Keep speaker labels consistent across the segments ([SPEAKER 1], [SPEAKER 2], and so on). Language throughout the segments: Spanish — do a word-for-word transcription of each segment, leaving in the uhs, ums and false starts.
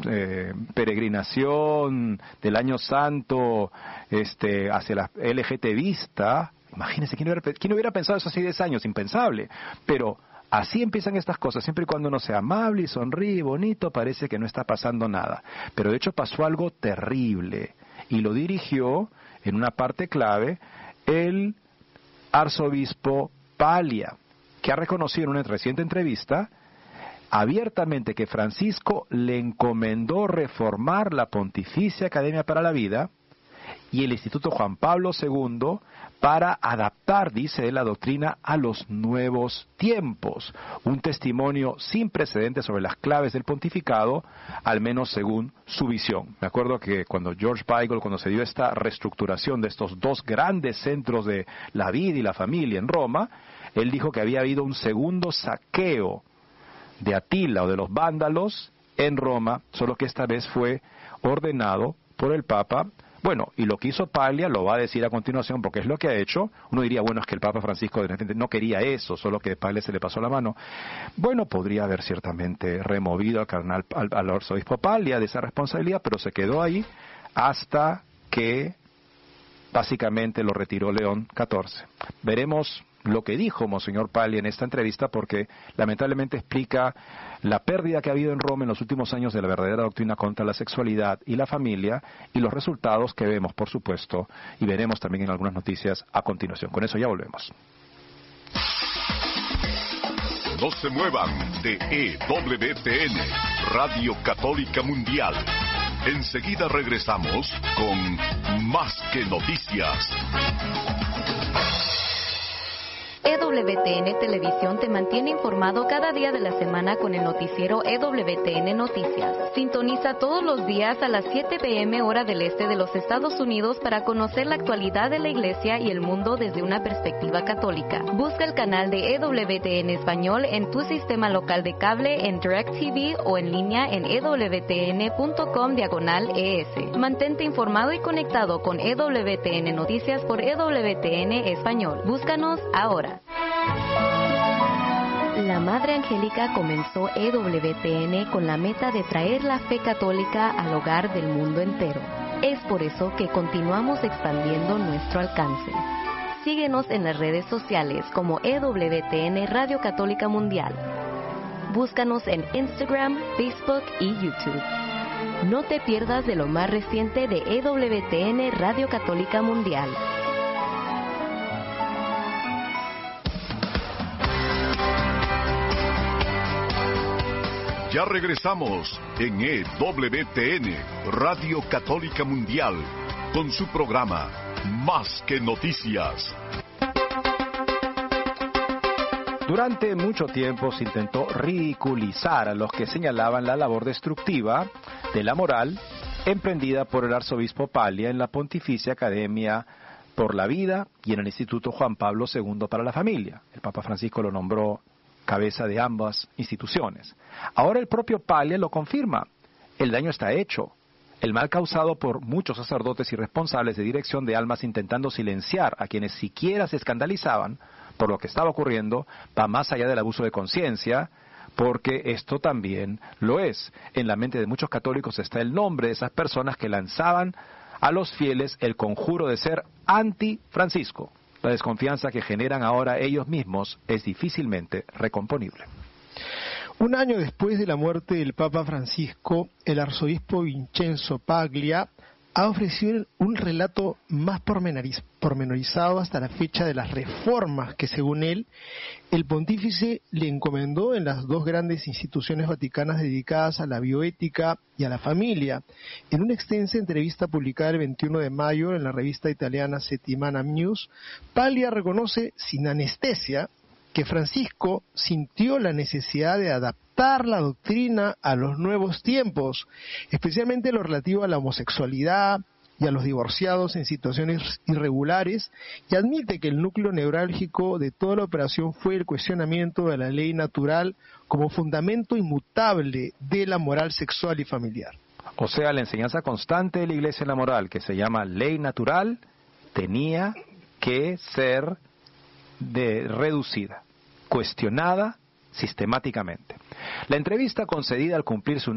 [SPEAKER 1] eh, peregrinación del Año Santo este, hacia la L G T vista. Imagínense, ¿quién hubiera, ¿quién hubiera pensado eso hace diez años? Impensable. Pero así empiezan estas cosas. Siempre y cuando uno sea amable y sonríe bonito, parece que no está pasando nada. Pero de hecho pasó algo terrible. Y lo dirigió, en una parte clave, el arzobispo Paglia, que ha reconocido en una reciente entrevista abiertamente que Francisco le encomendó reformar la Pontificia Academia para la Vida y el Instituto Juan Pablo segundo para adaptar, dice él, la doctrina a los nuevos tiempos. Un testimonio sin precedentes sobre las claves del pontificado, al menos según su visión. Me acuerdo que cuando George Weigel, cuando se dio esta reestructuración de estos dos grandes centros de la vida y la familia en Roma, él dijo que había habido un segundo saqueo de Atila o de los vándalos en Roma, solo que esta vez fue ordenado por el Papa. Bueno, y lo que hizo Paglia lo va a decir a continuación porque es lo que ha hecho. Uno diría, bueno, es que el Papa Francisco de repente no quería eso, solo que Paglia se le pasó la mano. Bueno, podría haber ciertamente removido al cardenal, al, al arzobispo Paglia de esa responsabilidad, pero se quedó ahí hasta que básicamente lo retiró León catorce. Veremos lo que dijo Monseñor Paglia en esta entrevista, porque lamentablemente explica la pérdida que ha habido en Roma en los últimos años de la verdadera doctrina contra la sexualidad y la familia, y los resultados que vemos, por supuesto, y veremos también en algunas noticias a continuación. Con eso ya volvemos.
[SPEAKER 2] No se muevan de E W T N, Radio Católica Mundial. Enseguida regresamos con Más que Noticias.
[SPEAKER 3] E W T N Televisión te mantiene informado cada día de la semana con el noticiero E W T N Noticias. Sintoniza todos los días a las siete p m hora del este de los Estados Unidos para conocer la actualidad de la Iglesia y el mundo desde una perspectiva católica. Busca el canal de E W T N Español en tu sistema local de cable, en DirecTV o en línea en e w t n punto com diagonal e s. Mantente informado y conectado con E W T N Noticias por E W T N Español. Búscanos ahora. La Madre Angélica comenzó E W T N con la meta de traer la fe católica al hogar del mundo entero. Es por eso que continuamos expandiendo nuestro alcance. Síguenos en las redes sociales como E W T N Radio Católica Mundial. Búscanos en Instagram, Facebook y YouTube. No te pierdas de lo más reciente de E W T N Radio Católica Mundial.
[SPEAKER 2] Ya regresamos en E W T N, Radio Católica Mundial, con su programa Más que Noticias.
[SPEAKER 1] Durante mucho tiempo se intentó ridiculizar a los que señalaban la labor destructiva de la moral emprendida por el arzobispo Paglia en la Pontificia Academia por la Vida y en el Instituto Juan Pablo segundo para la Familia. El Papa Francisco lo nombró cabeza de ambas instituciones. Ahora el propio Paglia lo confirma. El daño está hecho. El mal causado por muchos sacerdotes y responsables de dirección de almas intentando silenciar a quienes siquiera se escandalizaban por lo que estaba ocurriendo va más allá del abuso de conciencia, porque esto también lo es. En la mente de muchos católicos está el nombre de esas personas que lanzaban a los fieles el conjuro de ser anti-Francisco. La desconfianza que generan ahora ellos mismos es difícilmente recomponible.
[SPEAKER 4] Un año después de la muerte del Papa Francisco, el arzobispo Vincenzo Paglia ha ofrecido un relato más pormenoriz- pormenorizado hasta la fecha de las reformas que, según él, el pontífice le encomendó en las dos grandes instituciones vaticanas dedicadas a la bioética y a la familia. En una extensa entrevista publicada el veintiuno de mayo en la revista italiana Settimana News, Paglia reconoce sin anestesia que Francisco sintió la necesidad de adaptar la doctrina a los nuevos tiempos, especialmente lo relativo a la homosexualidad y a los divorciados en situaciones irregulares, y admite que el núcleo neurálgico de toda la operación fue el cuestionamiento de la ley natural como fundamento inmutable de la moral sexual y familiar.
[SPEAKER 1] O sea, la enseñanza constante de la Iglesia en la moral, que se llama ley natural, tenía que ser de reducida, cuestionada sistemáticamente. La entrevista concedida al cumplirse un año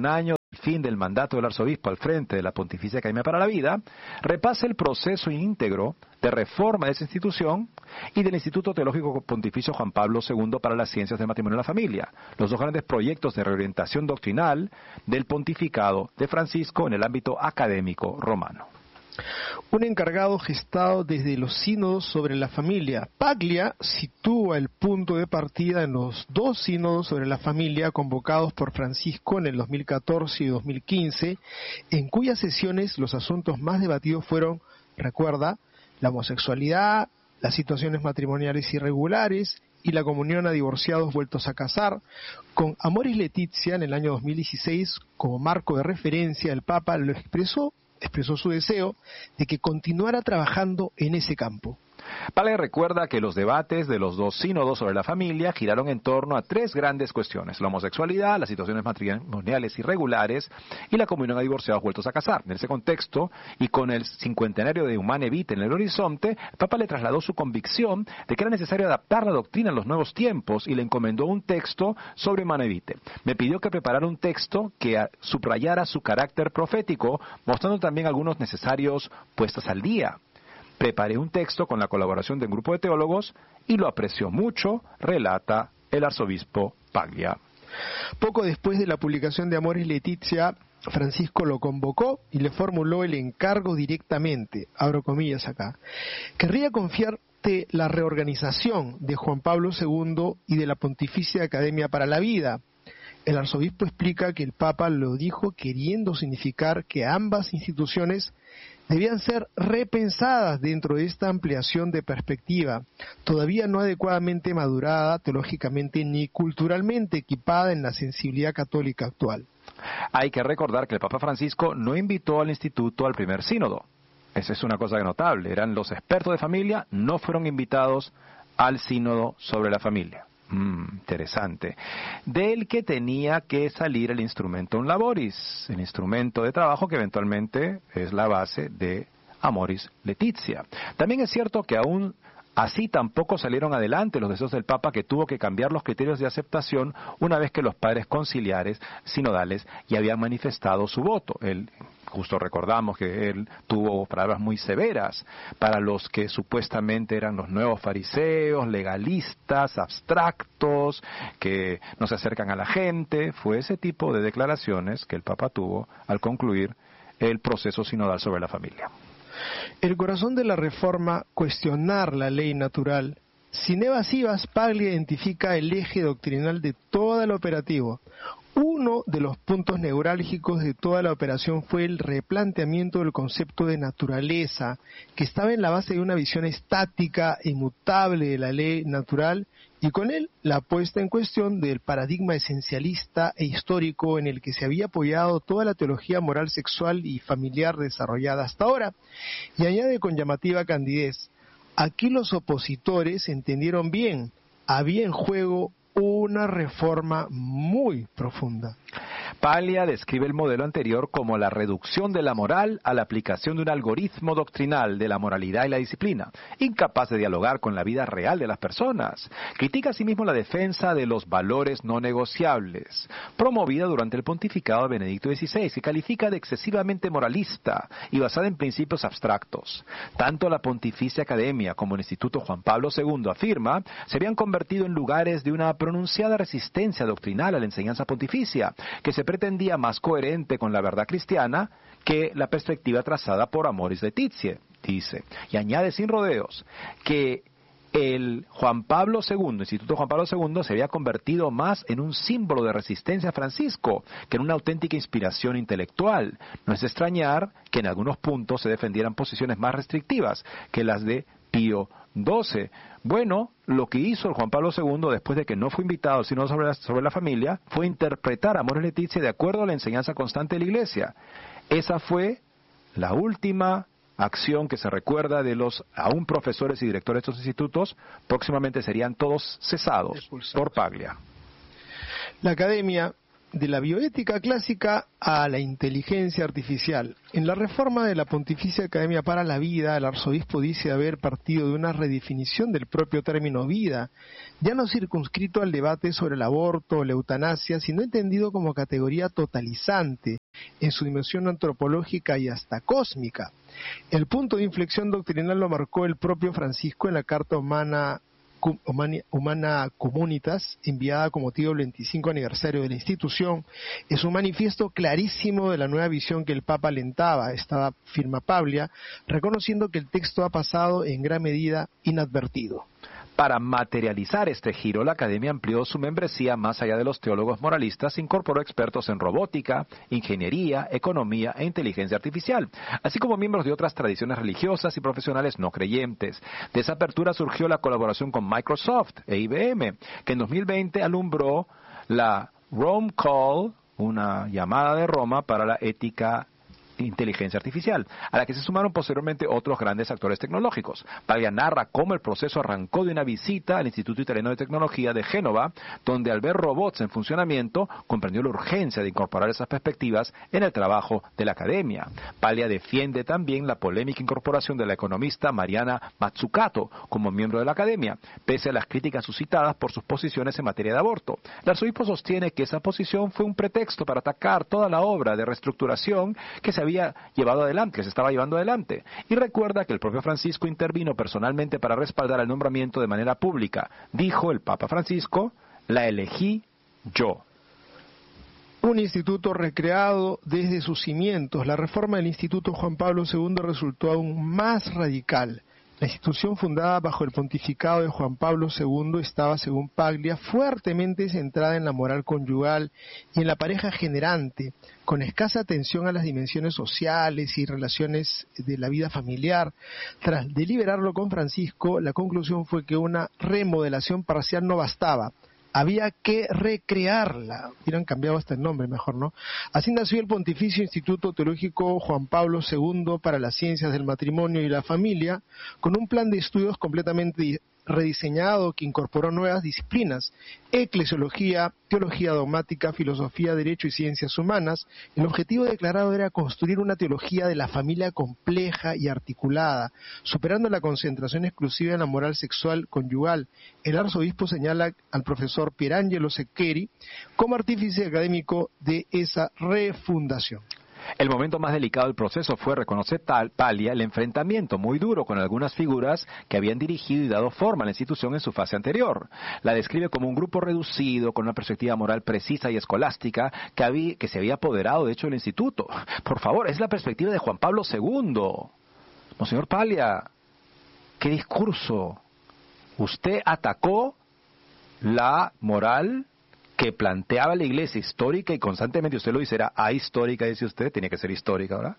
[SPEAKER 1] el fin del mandato del arzobispo al frente de la Pontificia Academia para la Vida, repasa el proceso íntegro de reforma de esa institución y del Instituto Teológico Pontificio Juan Pablo segundo para las Ciencias del Matrimonio y la Familia, los dos grandes proyectos de reorientación doctrinal del pontificado de Francisco en el ámbito académico romano.
[SPEAKER 4] Un encargado gestado desde los sínodos sobre la familia. Paglia sitúa el punto de partida en los dos sínodos sobre la familia convocados por Francisco en el dos mil catorce y dos mil quince, en cuyas sesiones los asuntos más debatidos fueron, recuerda, la homosexualidad, las situaciones matrimoniales irregulares y la comunión a divorciados vueltos a casar. Con Amoris Laetitia en el año dos mil dieciséis como marco de referencia, el Papa lo expresó expresó su deseo de que continuara trabajando en ese campo.
[SPEAKER 1] Paglia recuerda que los debates de los dos sínodos sobre la familia giraron en torno a tres grandes cuestiones: la homosexualidad, las situaciones matrimoniales irregulares y la comunión a divorciados vueltos a casar. En ese contexto, y con el cincuentenario de Humanae Vitae en el horizonte, el Papa le trasladó su convicción de que era necesario adaptar la doctrina a los nuevos tiempos y le encomendó un texto sobre Humanae Vitae. Me pidió que preparara un texto que subrayara su carácter profético, mostrando también algunos necesarios puestas al día. Preparé un texto con la colaboración de un grupo de teólogos y lo apreció mucho, relata el arzobispo Paglia.
[SPEAKER 4] Poco después de la publicación de Amoris Laetitia, Francisco lo convocó y le formuló el encargo directamente, abro comillas acá: querría confiarte la reorganización de Juan Pablo segundo y de la Pontificia Academia para la Vida. El arzobispo explica que el Papa lo dijo queriendo significar que ambas instituciones debían ser repensadas dentro de esta ampliación de perspectiva, todavía no adecuadamente madurada teológicamente ni culturalmente equipada en la sensibilidad católica actual.
[SPEAKER 1] Hay que recordar que el Papa Francisco no invitó al instituto al primer sínodo. Esa es una cosa notable. Eran los expertos de familia, no fueron invitados al sínodo sobre la familia. Mm, interesante. Del que tenía que salir el instrumentum laboris, el instrumento de trabajo que eventualmente es la base de Amoris Laetitia. También es cierto que aún así tampoco salieron adelante los deseos del Papa, que tuvo que cambiar los criterios de aceptación una vez que los padres conciliares sinodales ya habían manifestado su voto. Él, justo recordamos que él tuvo palabras muy severas para los que supuestamente eran los nuevos fariseos, legalistas, abstractos, que no se acercan a la gente. Fue ese tipo de declaraciones que el Papa tuvo al concluir el proceso sinodal sobre la familia.
[SPEAKER 4] El corazón de la reforma, cuestionar la ley natural. Sin evasivas, Paglia identifica el eje doctrinal de todo el operativo. Uno de los puntos neurálgicos de toda la operación fue el replanteamiento del concepto de naturaleza, que estaba en la base de una visión estática e inmutable de la ley natural, y con él la puesta en cuestión del paradigma esencialista e histórico en el que se había apoyado toda la teología moral, sexual y familiar desarrollada hasta ahora. Y añade con llamativa candidez: aquí los opositores entendieron bien, había en juego una reforma muy profunda.
[SPEAKER 1] Paglia describe el modelo anterior como la reducción de la moral a la aplicación de un algoritmo doctrinal de la moralidad y la disciplina, incapaz de dialogar con la vida real de las personas. Critica asimismo la defensa de los valores no negociables, promovida durante el pontificado de Benedicto dieciséis, que califica de excesivamente moralista y basada en principios abstractos. Tanto la Pontificia Academia como el Instituto Juan Pablo segundo, afirma, se habían convertido en lugares de una pronunciada resistencia doctrinal a la enseñanza pontificia, que se pretendía más coherente con la verdad cristiana que la perspectiva trazada por Amoris Laetitia, dice. Y añade sin rodeos que el Juan Pablo segundo, Instituto Juan Pablo segundo, se había convertido más en un símbolo de resistencia a Francisco que en una auténtica inspiración intelectual. No es extrañar que en algunos puntos se defendieran posiciones más restrictivas que las de Pío doce. Bueno, lo que hizo el Juan Pablo segundo después de que no fue invitado sino sobre la, sobre la familia fue interpretar a Amoris Laetitia de acuerdo a la enseñanza constante de la Iglesia. Esa fue la última acción que se recuerda de los aún profesores y directores de estos institutos. Próximamente serían todos cesados por Paglia.
[SPEAKER 4] La academia de la bioética clásica a la inteligencia artificial. En la reforma de la Pontificia Academia para la Vida, el arzobispo dice haber partido de una redefinición del propio término vida, ya no circunscrito al debate sobre el aborto o la eutanasia, sino entendido como categoría totalizante en su dimensión antropológica y hasta cósmica. El punto de inflexión doctrinal lo marcó el propio Francisco en la Carta Humana Humana, Humana Comunitas, enviada con motivo del veinticinco aniversario de la institución. Es un manifiesto clarísimo de la nueva visión que el Papa alentaba, esta firma Paglia, reconociendo que el texto ha pasado en gran medida inadvertido.
[SPEAKER 1] Para materializar este giro, la Academia amplió su membresía más allá de los teólogos moralistas, incorporó expertos en robótica, ingeniería, economía e inteligencia artificial, así como miembros de otras tradiciones religiosas y profesionales no creyentes. De esa apertura surgió la colaboración con Microsoft e I B M, que en dos mil veinte alumbró la Rome Call, una llamada de Roma para la ética inteligencia artificial, a la que se sumaron posteriormente otros grandes actores tecnológicos. Paglia narra cómo el proceso arrancó de una visita al Instituto Italiano de Tecnología de Génova, donde al ver robots en funcionamiento, comprendió la urgencia de incorporar esas perspectivas en el trabajo de la academia. Paglia defiende también la polémica incorporación de la economista Mariana Mazzucato como miembro de la academia, pese a las críticas suscitadas por sus posiciones en materia de aborto. El arzobispo sostiene que esa posición fue un pretexto para atacar toda la obra de reestructuración que se había llevado adelante, que se estaba llevando adelante, y recuerda que el propio Francisco intervino personalmente para respaldar el nombramiento de manera pública. Dijo el Papa Francisco: la elegí yo.
[SPEAKER 4] Un instituto recreado desde sus cimientos. La reforma del Instituto Juan Pablo segundo resultó aún más radical. La institución, fundada bajo el pontificado de Juan Pablo segundo, estaba, según Paglia, fuertemente centrada en la moral conyugal y en la pareja generante, con escasa atención a las dimensiones sociales y relaciones de la vida familiar. Tras deliberarlo con Francisco, la conclusión fue que una remodelación parcial no bastaba. Había que recrearla. Hubieran cambiado hasta el nombre, mejor, ¿no? Así nació el Pontificio Instituto Teológico Juan Pablo segundo para las Ciencias del Matrimonio y la Familia, con un plan de estudios completamente rediseñado que incorporó nuevas disciplinas: eclesiología, teología dogmática, filosofía, derecho y ciencias humanas. El objetivo declarado era construir una teología de la familia compleja y articulada, superando la concentración exclusiva en la moral sexual conyugal. El arzobispo señala al profesor Pierangelo Seccheri como artífice académico de esa refundación.
[SPEAKER 1] El momento más delicado del proceso fue, reconocer tal Paglia, el enfrentamiento muy duro con algunas figuras que habían dirigido y dado forma a la institución en su fase anterior. La describe como un grupo reducido, con una perspectiva moral precisa y escolástica, que, había, que se había apoderado de hecho del instituto. Por favor, es la perspectiva de Juan Pablo segundo. Monseñor Paglia, ¿qué discurso? Usted atacó la moral que planteaba la Iglesia histórica, y constantemente usted lo dice, era ahistórica, dice usted, tenía que ser histórica, ¿verdad?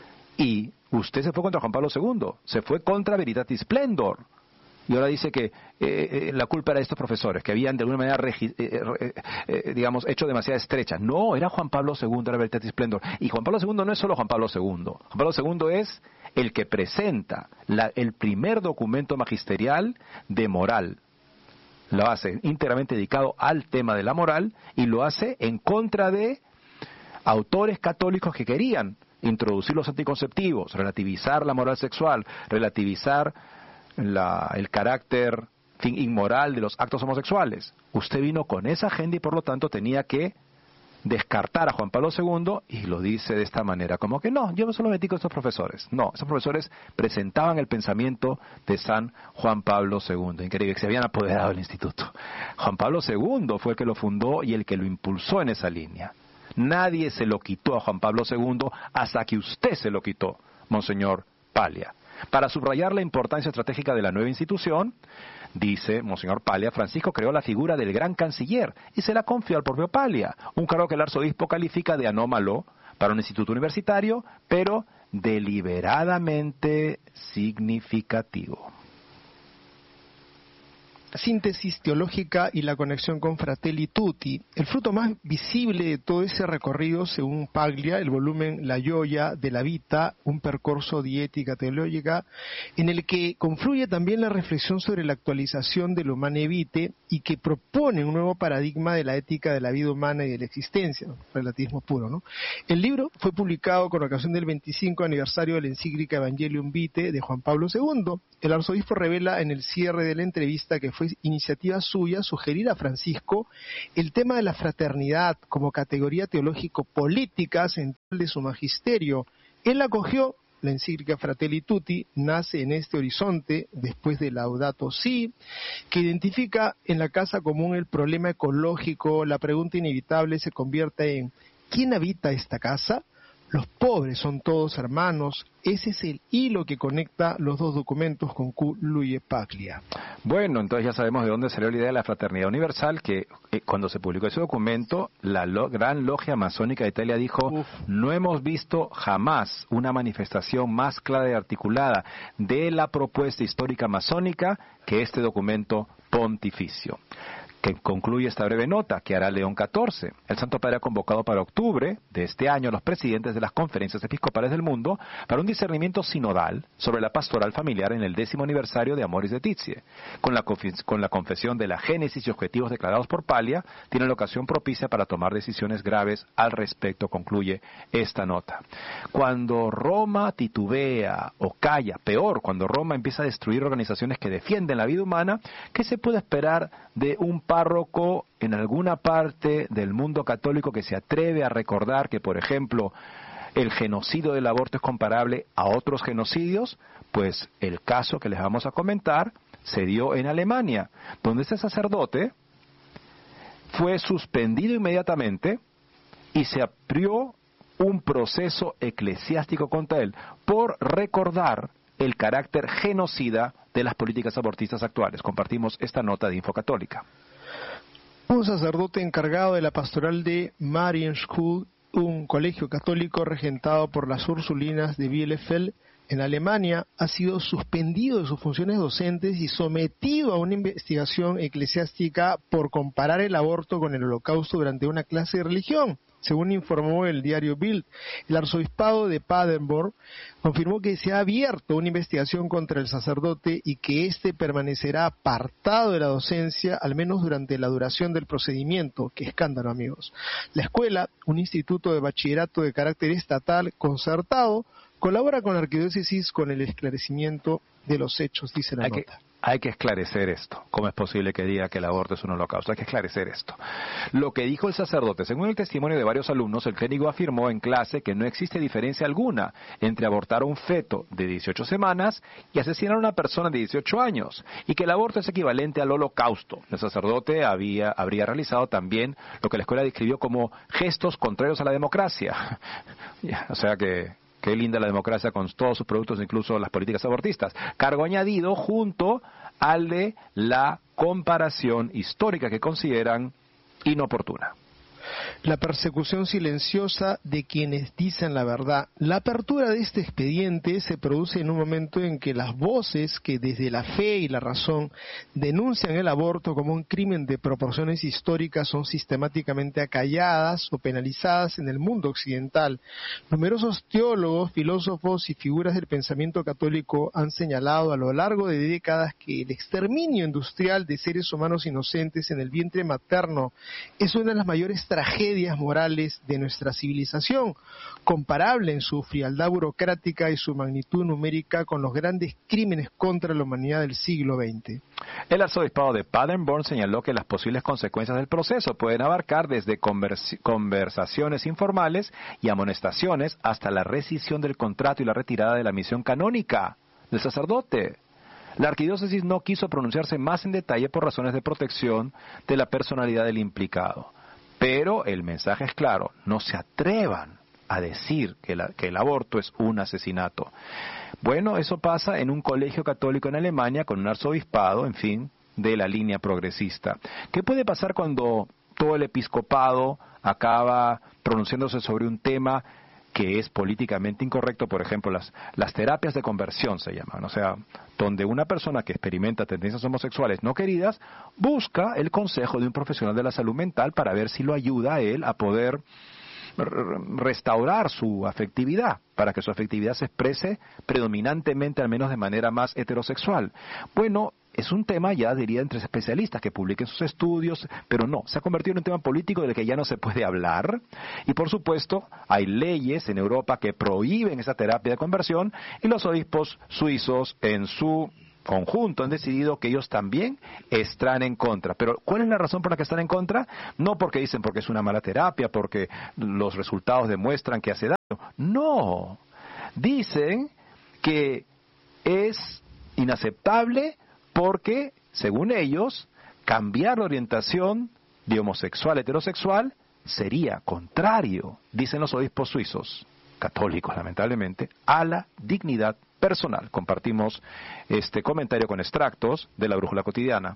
[SPEAKER 1] Y usted se fue contra Juan Pablo segundo, se fue contra Veritatis Splendor, y ahora dice que eh, eh, la culpa era de estos profesores, que habían de alguna manera, regi- eh, eh, eh, digamos, hecho demasiada estrecha. No, era Juan Pablo segundo, era Veritatis Splendor. Y Juan Pablo segundo no es solo Juan Pablo segundo. Juan Pablo segundo es el que presenta la, el primer documento magisterial de moral. Lo hace íntegramente dedicado al tema de la moral, y lo hace en contra de autores católicos que querían introducir los anticonceptivos, relativizar la moral sexual, relativizar la, el carácter fin, inmoral de los actos homosexuales. Usted vino con esa agenda y por lo tanto tenía que descartar a Juan Pablo segundo, y lo dice de esta manera, como que no, yo no solo metí con estos profesores. No, esos profesores presentaban el pensamiento de San Juan Pablo segundo. Increíble, que se habían apoderado del instituto. Juan Pablo segundo fue el que lo fundó y el que lo impulsó en esa línea. Nadie se lo quitó a Juan Pablo segundo hasta que usted se lo quitó, Monseñor Paglia. Para subrayar la importancia estratégica de la nueva institución, dice Monseñor Paglia, Francisco creó la figura del gran canciller y se la confió al propio Paglia, un cargo que el arzobispo califica de anómalo para un instituto universitario, pero deliberadamente significativo.
[SPEAKER 4] síntesis teológica y la conexión con Fratelli Tutti. El fruto más visible de todo ese recorrido, según Paglia, el volumen La Gioia della Vita, un percorso de ética teológica, en el que confluye también la reflexión sobre la actualización del Humane Vitae y que propone un nuevo paradigma de la ética de la vida humana y de la existencia, ¿no? Relativismo puro, ¿no? El libro fue publicado con ocasión del veinticinco aniversario de la encíclica Evangelium Vitae de Juan Pablo segundo. El arzobispo revela en el cierre de la entrevista que fue iniciativa suya sugerir a Francisco el tema de la fraternidad como categoría teológico-política central de su magisterio. Él acogió la encíclica Fratelli Tutti, nace en este horizonte después de Laudato Si, que identifica en la casa común el problema ecológico. La pregunta inevitable se convierte en ¿quién habita esta casa? Los pobres son todos hermanos. Ese es el hilo que conecta los dos documentos, concluye Paglia.
[SPEAKER 1] Bueno, entonces ya sabemos de dónde salió la idea de la fraternidad universal, que eh, cuando se publicó ese documento, la lo, Gran Logia Masónica de Italia dijo, Uf. no hemos visto jamás una manifestación más clara y articulada de la propuesta histórica masónica que este documento pontificio. Que concluye esta breve nota que hará León catorce. El Santo Padre ha convocado para octubre de este año a los presidentes de las conferencias episcopales del mundo para un discernimiento sinodal sobre la pastoral familiar en el décimo aniversario de Amoris Laetitia. Con la, con la confesión de la génesis y objetivos declarados por Paglia, tiene la ocasión propicia para tomar decisiones graves al respecto, concluye esta nota. Cuando Roma titubea o calla, peor, cuando Roma empieza a destruir organizaciones que defienden la vida humana, ¿qué se puede esperar de un párroco en alguna parte del mundo católico que se atreve a recordar que, por ejemplo, el genocidio del aborto es comparable a otros genocidios? Pues el caso que les vamos a comentar se dio en Alemania, donde este sacerdote fue suspendido inmediatamente y se abrió un proceso eclesiástico contra él por recordar el carácter genocida de las políticas abortistas actuales. Compartimos esta nota de Info Católica.
[SPEAKER 4] Un sacerdote encargado de la pastoral de Marienschule, un colegio católico regentado por las Ursulinas de Bielefeld, en Alemania, ha sido suspendido de sus funciones docentes y sometido a una investigación eclesiástica por comparar el aborto con el holocausto durante una clase de religión. Según informó el diario Bild, el arzobispado de Paderborn confirmó que se ha abierto una investigación contra el sacerdote y que éste permanecerá apartado de la docencia al menos durante la duración del procedimiento. ¡Qué escándalo, amigos! La escuela, un instituto de bachillerato de carácter estatal concertado, colabora con la arquidiócesis con el esclarecimiento de los hechos, dice la
[SPEAKER 1] hay
[SPEAKER 4] nota.
[SPEAKER 1] Que, hay que esclarecer esto. ¿Cómo es posible que diga que el aborto es un holocausto? Hay que esclarecer esto. Lo que dijo el sacerdote, según el testimonio de varios alumnos, el clérigo afirmó en clase que no existe diferencia alguna entre abortar a un feto de dieciocho semanas y asesinar a una persona de dieciocho años, y que el aborto es equivalente al holocausto. El sacerdote había, habría realizado también lo que la escuela describió como gestos contrarios a la democracia. O sea que... Qué linda la democracia con todos sus productos, incluso las políticas abortistas. Cargo añadido junto al de la comparación histórica que consideran inoportuna.
[SPEAKER 4] La persecución silenciosa de quienes dicen la verdad. La apertura de este expediente se produce en un momento en que las voces que desde la fe y la razón denuncian el aborto como un crimen de proporciones históricas son sistemáticamente acalladas o penalizadas en el mundo occidental. Numerosos teólogos, filósofos y figuras del pensamiento católico han señalado a lo largo de décadas que el exterminio industrial de seres humanos inocentes en el vientre materno es una de las mayores tragedias morales de nuestra civilización, comparable en su frialdad burocrática y su magnitud numérica con los grandes crímenes contra la humanidad del siglo veinte.
[SPEAKER 1] El arzobispado de Paderborn señaló que las posibles consecuencias del proceso pueden abarcar desde convers- conversaciones informales y amonestaciones hasta la rescisión del contrato y la retirada de la misión canónica del sacerdote. La arquidiócesis no quiso pronunciarse más en detalle por razones de protección de la personalidad del implicado. Pero el mensaje es claro, no se atrevan a decir que, la, que el aborto es un asesinato. Bueno, eso pasa en un colegio católico en Alemania con un arzobispado, en fin, de la línea progresista. ¿Qué puede pasar cuando todo el episcopado acaba pronunciándose sobre un tema que es políticamente incorrecto, por ejemplo, las, las terapias de conversión se llaman, o sea, donde una persona que experimenta tendencias homosexuales no queridas busca el consejo de un profesional de la salud mental para ver si lo ayuda a él a poder restaurar su afectividad, para que su afectividad se exprese predominantemente, al menos de manera más heterosexual. Bueno, es un tema ya, diría, entre especialistas que publiquen sus estudios, pero no, se ha convertido en un tema político del que ya no se puede hablar, y por supuesto hay leyes en Europa que prohíben esa terapia de conversión, y los obispos suizos en su conjunto han decidido que ellos también están en contra. Pero ¿cuál es la razón por la que están en contra? No porque dicen porque es una mala terapia, porque los resultados demuestran que hace daño. No. Dicen que es inaceptable porque, según ellos, cambiar la orientación de homosexual a heterosexual sería contrario, dicen los obispos suizos, católicos lamentablemente, a la dignidad personal. Compartimos este comentario con extractos de la Brújula Cotidiana.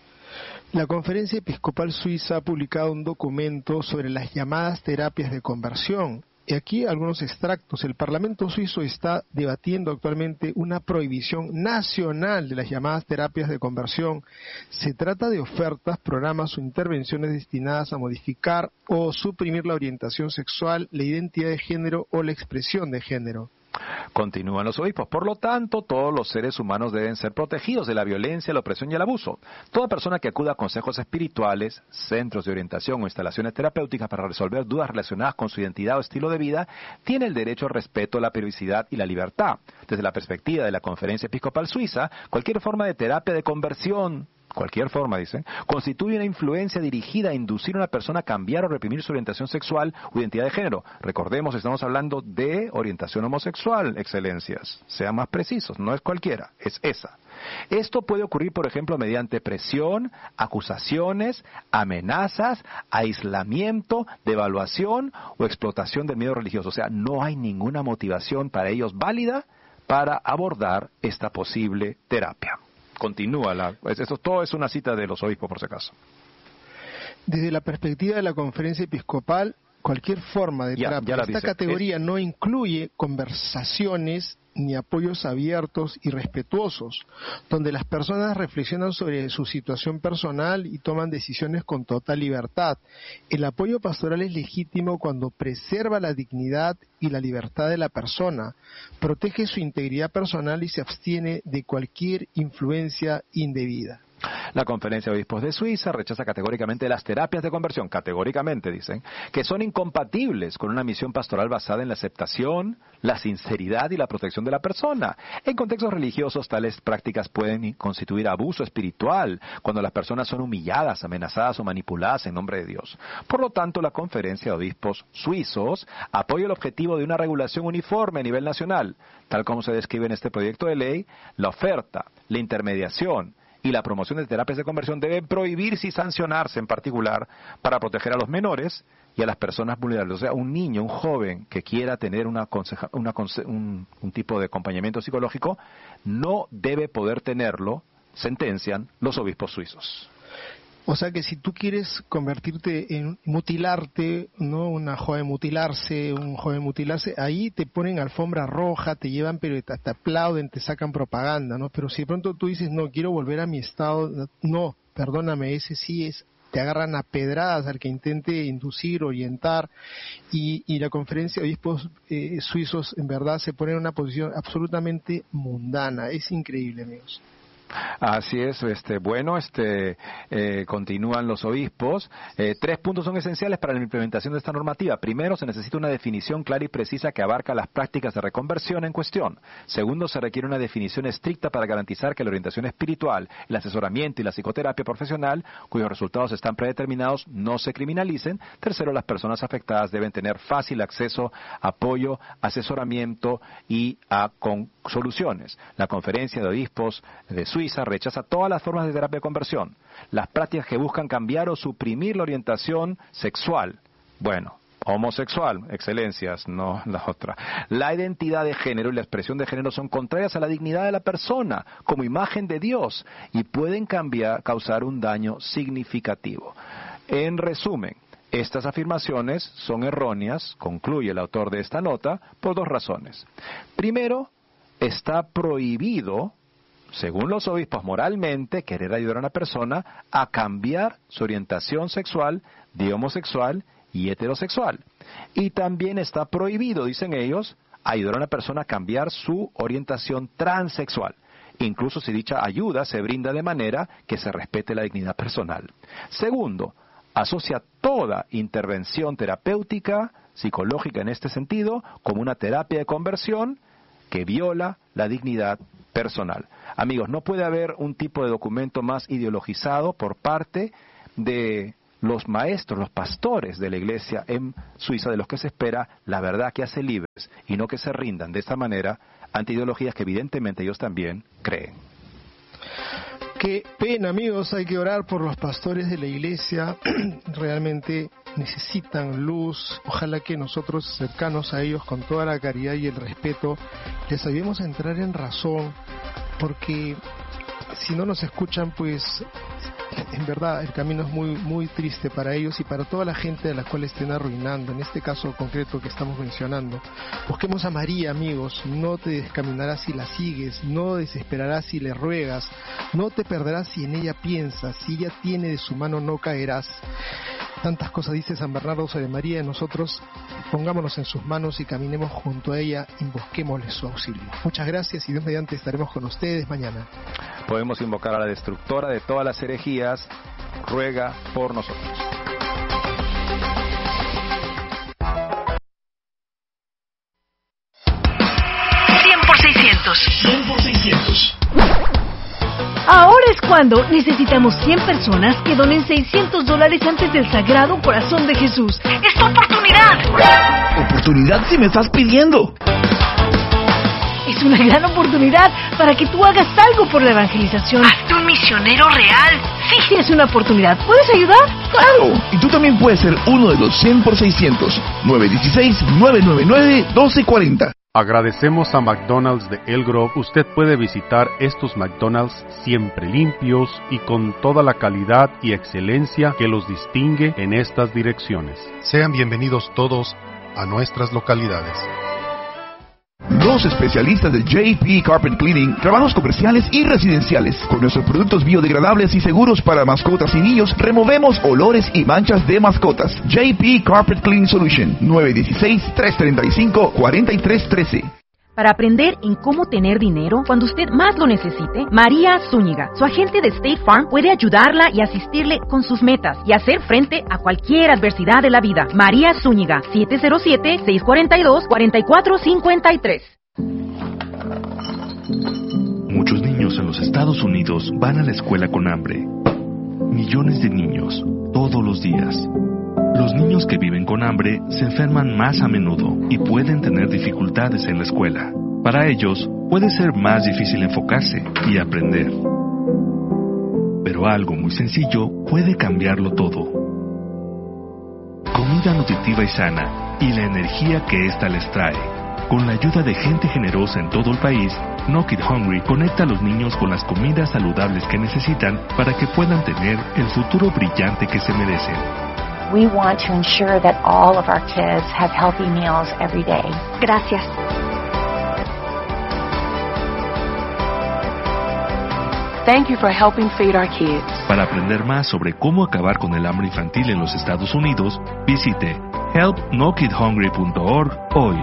[SPEAKER 4] La Conferencia Episcopal Suiza ha publicado un documento sobre las llamadas terapias de conversión. Y aquí algunos extractos. El Parlamento suizo está debatiendo actualmente una prohibición nacional de las llamadas terapias de conversión. Se trata de ofertas, programas o intervenciones destinadas a modificar o suprimir la orientación sexual, la identidad de género o la expresión de género.
[SPEAKER 1] Continúan los obispos. Por lo tanto, todos los seres humanos deben ser protegidos de la violencia, la opresión y el abuso. Toda persona que acuda a consejos espirituales, centros de orientación o instalaciones terapéuticas para resolver dudas relacionadas con su identidad o estilo de vida, tiene el derecho al respeto, la privacidad y la libertad. Desde la perspectiva de la Conferencia Episcopal Suiza, cualquier forma de terapia de conversión, cualquier forma, dicen, constituye una influencia dirigida a inducir a una persona a cambiar o reprimir su orientación sexual o identidad de género. Recordemos, estamos hablando de orientación homosexual, excelencias. Sean más precisos, no es cualquiera, es esa. Esto puede ocurrir, por ejemplo, mediante presión, acusaciones, amenazas, aislamiento, devaluación o explotación del miedo religioso. O sea, no hay ninguna motivación para ellos válida para abordar esta posible terapia. Continúa, la, esto todo es una cita de los obispos, por si acaso.
[SPEAKER 4] Desde la perspectiva de la Conferencia Episcopal, cualquier forma de
[SPEAKER 1] ya,
[SPEAKER 4] terapia,
[SPEAKER 1] ya
[SPEAKER 4] esta
[SPEAKER 1] dice.
[SPEAKER 4] categoría
[SPEAKER 1] es...
[SPEAKER 4] no incluye conversaciones ni apoyos abiertos y respetuosos, donde las personas reflexionan sobre su situación personal y toman decisiones con total libertad. El apoyo pastoral es legítimo cuando preserva la dignidad y la libertad de la persona, protege su integridad personal y se abstiene de cualquier influencia indebida.
[SPEAKER 1] La Conferencia de Obispos de Suiza rechaza categóricamente las terapias de conversión, categóricamente dicen, que son incompatibles con una misión pastoral basada en la aceptación, la sinceridad y la protección de la persona. En contextos religiosos, tales prácticas pueden constituir abuso espiritual cuando las personas son humilladas, amenazadas o manipuladas en nombre de Dios. Por lo tanto, la Conferencia de Obispos Suizos apoya el objetivo de una regulación uniforme a nivel nacional, tal como se describe en este proyecto de ley. La oferta, la intermediación y la promoción de terapias de conversión deben prohibirse y sancionarse en particular para proteger a los menores y a las personas vulnerables. O sea, un niño, un joven que quiera tener una conseja, una, un, un tipo de acompañamiento psicológico no debe poder tenerlo, sentencian los obispos suizos.
[SPEAKER 4] O sea que si tú quieres convertirte en mutilarte, ¿no? Una joven mutilarse, un joven mutilarse, ahí te ponen alfombra roja, te llevan, pero te, te aplauden, te sacan propaganda, ¿no? Pero si de pronto tú dices, no, quiero volver a mi estado, no, perdóname, ese sí es, te agarran a pedradas al que intente inducir, orientar, y, y la Conferencia de Obispos eh, Suizos en verdad se pone en una posición absolutamente mundana. Es increíble, amigos.
[SPEAKER 1] Así es, este, bueno, este, eh, continúan los obispos. Eh, tres puntos son esenciales para la implementación de esta normativa. Primero, se necesita una definición clara y precisa que abarca las prácticas de reconversión en cuestión. Segundo, se requiere una definición estricta para garantizar que la orientación espiritual, el asesoramiento y la psicoterapia profesional, cuyos resultados están predeterminados, no se criminalicen. Tercero, las personas afectadas deben tener fácil acceso, apoyo, asesoramiento y a con soluciones. La Conferencia de Obispos de Suiza rechaza todas las formas de terapia de conversión, las prácticas que buscan cambiar o suprimir la orientación sexual, bueno, homosexual, excelencias, no la otra. La identidad de género y la expresión de género son contrarias a la dignidad de la persona como imagen de Dios y pueden cambiar, causar un daño significativo. En resumen, Estas afirmaciones son erróneas, concluye el autor de esta nota, por dos razones. Primero, está prohibido, según los obispos moralmente, querer ayudar a una persona a cambiar su orientación sexual de homosexual y heterosexual. Y también está prohibido, dicen ellos, ayudar a una persona a cambiar su orientación transexual, incluso si dicha ayuda se brinda de manera que se respete la dignidad personal. Segundo, asocia toda intervención terapéutica, psicológica en este sentido, como una terapia de conversión que viola la dignidad personal. Amigos, no puede haber un tipo de documento más ideologizado por parte de los maestros, los pastores de la iglesia en Suiza, de los que se espera la verdad que hace libres y no que se rindan de esta manera ante ideologías que evidentemente ellos también creen.
[SPEAKER 4] Qué pena, amigos, hay que orar por los pastores de la iglesia, realmente necesitan luz. Ojalá que nosotros, cercanos a ellos, con toda la caridad y el respeto, les ayudemos a entrar en razón, porque si no nos escuchan, pues en verdad el camino es muy muy triste para ellos y para toda la gente a la cual estén arruinando, en este caso concreto que estamos mencionando. Busquemos a María, amigos. No te descaminarás si la sigues, no desesperarás si le ruegas, no te perderás si en ella piensas, si ella tiene de su mano no caerás. Tantas cosas dice San Bernardo sobre María, y nosotros pongámonos en sus manos y caminemos junto a ella, invoquémosle su auxilio. Muchas gracias y Dios mediante estaremos con ustedes mañana.
[SPEAKER 1] Podemos invocar a la destructora de todas las herejías, ruega por nosotros.
[SPEAKER 5] cien por seiscientos.
[SPEAKER 6] cien por seiscientos.
[SPEAKER 5] Ahora es cuando necesitamos cien personas que donen seiscientos dólares antes del Sagrado Corazón de Jesús. ¡Es tu oportunidad!
[SPEAKER 6] ¿Oportunidad si me estás pidiendo?
[SPEAKER 5] Es una gran oportunidad para que tú hagas algo por la evangelización. ¡Hazte un misionero real! Sí, es una oportunidad. ¿Puedes ayudar?
[SPEAKER 6] ¡Claro! Y tú también puedes ser uno de los cien por seiscientos. nueve uno seis, nueve nueve nueve, uno dos cuatro cero.
[SPEAKER 7] Agradecemos a McDonald's de El Grove. Usted puede visitar estos McDonald's siempre limpios y con toda la calidad y excelencia que los distingue en estas direcciones.
[SPEAKER 8] Sean bienvenidos todos a nuestras localidades.
[SPEAKER 6] Los especialistas de J P Carpet Cleaning, trabajos comerciales y residenciales. Con nuestros productos biodegradables y seguros para mascotas y niños, removemos olores y manchas de mascotas. J P Carpet Cleaning Solution, nueve uno seis, tres tres cinco, cuatro tres uno tres.
[SPEAKER 9] Para aprender en cómo tener dinero cuando usted más lo necesite, María Zúñiga, su agente de State Farm, puede ayudarla y asistirle con sus metas y hacer frente a cualquier adversidad de la vida. María Zúñiga, siete cero siete, seis cuatro dos, cuatro cuatro cinco tres.
[SPEAKER 10] Muchos niños en los Estados Unidos van a la escuela con hambre. Millones de niños, todos los días. Los niños que viven con hambre se enferman más a menudo y pueden tener dificultades en la escuela. Para ellos, puede ser más difícil enfocarse y aprender. Pero algo muy sencillo puede cambiarlo todo. Comida nutritiva y sana y la energía que ésta les trae. Con la ayuda de gente generosa en todo el país, No Kid Hungry conecta a los niños con las comidas saludables que necesitan para que puedan tener el futuro brillante que se merecen.
[SPEAKER 11] We want to ensure that all of our kids have healthy meals every day.
[SPEAKER 5] Gracias.
[SPEAKER 11] Thank you for helping feed our kids.
[SPEAKER 10] Para aprender más sobre cómo acabar con el hambre infantil en los Estados Unidos, visite help no kid hungry punto org hoy.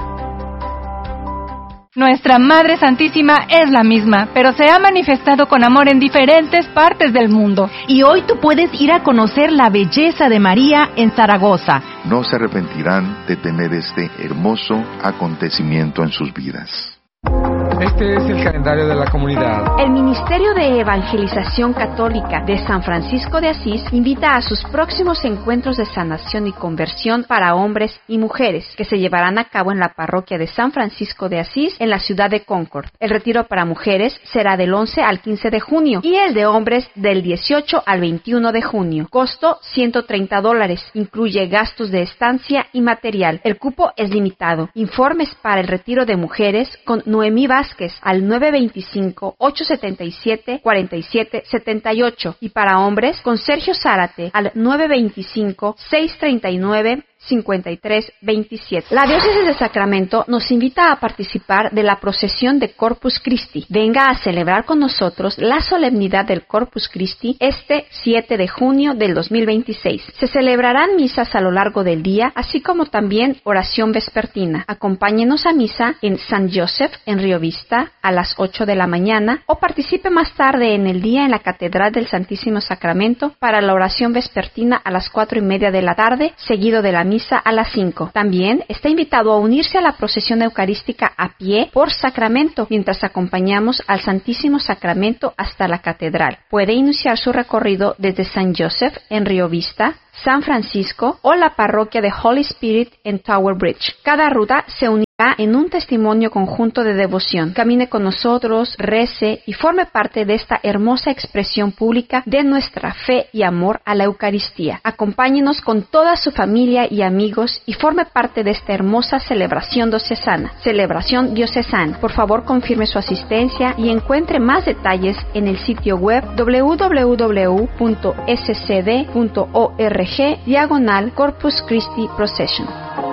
[SPEAKER 12] Nuestra Madre Santísima es la misma, pero se ha manifestado con amor en diferentes partes del mundo.
[SPEAKER 9] Y hoy tú puedes ir a conocer la belleza de María en Zaragoza.
[SPEAKER 13] No se arrepentirán de tener este hermoso acontecimiento en sus vidas.
[SPEAKER 14] Este es el calendario de la comunidad.
[SPEAKER 15] El Ministerio de Evangelización Católica de San Francisco de Asís invita a sus próximos encuentros de sanación y conversión para hombres y mujeres, que se llevarán a cabo en la parroquia de San Francisco de Asís, en la ciudad de Concord. El retiro para mujeres será del once al quince de junio y el de hombres del dieciocho al veintiuno de junio. Costo ciento treinta dólares. Incluye gastos de estancia y material. El cupo es limitado. Informes para el retiro de mujeres con Noemí Vázquez al nueve dos cinco, ocho siete siete, cuatro siete siete ocho y para hombres con Sergio Zárate al nueve dos cinco, seis tres nueve, cincuenta y tres veintisiete. La Diócesis de Sacramento nos invita a participar de la procesión de Corpus Christi. Venga a celebrar con nosotros la solemnidad del Corpus Christi este siete de junio del dos mil veintiséis. Se celebrarán misas a lo largo del día, así como también oración vespertina. Acompáñenos a misa en San Joseph, en Río Vista, a las ocho de la mañana, o participe más tarde en el día en la Catedral del Santísimo Sacramento para la oración vespertina a las cuatro y media de la tarde, seguido de la misa a las cinco. También está invitado a unirse a la procesión eucarística a pie por Sacramento, mientras acompañamos al Santísimo Sacramento hasta la catedral. Puede iniciar su recorrido desde San Joseph en Río Vista, San Francisco o la parroquia de Holy Spirit en Tower Bridge. Cada ruta se unirá en un testimonio conjunto de devoción. Camine con nosotros, rece y forme parte de esta hermosa expresión pública de nuestra fe y amor a la Eucaristía. Acompáñenos con toda su familia y amigos y forme parte de esta hermosa celebración diocesana. Celebración diocesana. Por favor, confirme su asistencia y encuentre más detalles en el sitio web doble u doble u doble u punto s c d punto org diagonal Corpus Christi Procession.